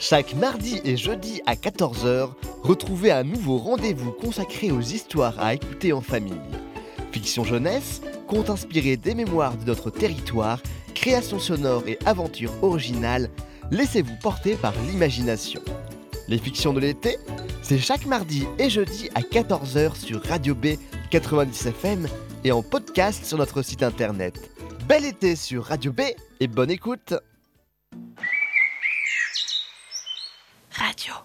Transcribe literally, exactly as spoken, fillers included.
Chaque mardi et jeudi à quatorze heures, retrouvez un nouveau rendez-vous consacré aux histoires à écouter en famille. Fiction jeunesse, contes inspirés des mémoires de notre territoire, créations sonores et aventures originales, laissez-vous porter par l'imagination. Les fictions de l'été, c'est chaque mardi et jeudi à quatorze heures sur Radio B quatre-vingt-dix F M et en podcast sur notre site internet. Bel été sur Radio B et bonne écoute. Radio